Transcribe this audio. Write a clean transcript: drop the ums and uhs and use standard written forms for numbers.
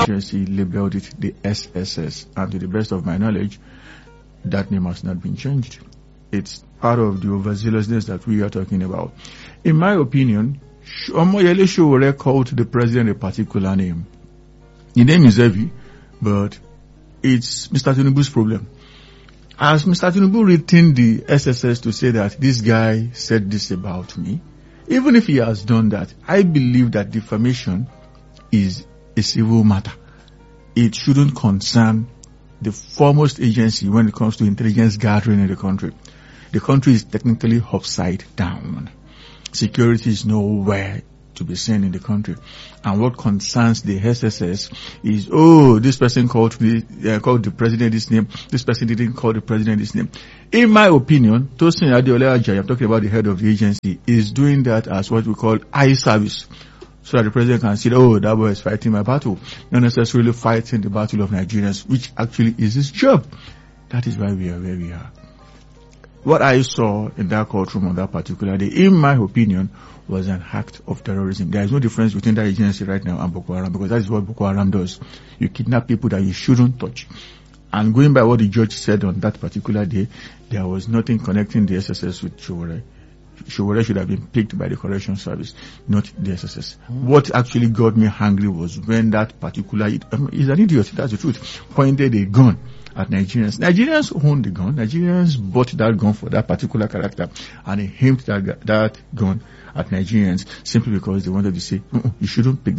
agency labeled it the SSS, and to the best of my knowledge, that name has not been changed. It's part of the overzealousness that we are talking about. In my opinion, Omoyele Sowore called the president a particular name. The name is heavy, but it's Mr. Tinubu's problem. Has Mr. Tinubu written the SSS to say that this guy said this about me? Even if he has done that, I believe that defamation is a civil matter. It shouldn't concern the foremost agency when it comes to intelligence gathering in the country. The country is technically upside down. Security is nowhere to be seen in the country. And what concerns the SSS is, this person called the president this name, this person didn't call the president this name. In my opinion, Tosin Adeola Ajayi, I'm talking about the head of the agency, is doing that as what we call eye service. So that the president can see, that boy is fighting my battle, not necessarily fighting the battle of Nigerians, which actually is his job. That is why we are where we are. What I saw in that courtroom on that particular day, in my opinion, was an act of terrorism. There is no difference between that agency right now and Boko Haram, because that is what Boko Haram does. You kidnap people that you shouldn't touch. And going by what the judge said on that particular day, there was nothing connecting the SSS with Sowore. Sowore should have been picked by the correction service, not the SSS. What actually got me angry was when that particular, he's an idiot, that's the truth, pointed a gun at Nigerians. Nigerians own the gun. Nigerians bought that gun for that particular character, and he aimed that gun at Nigerians simply because they wanted to say, you shouldn't pick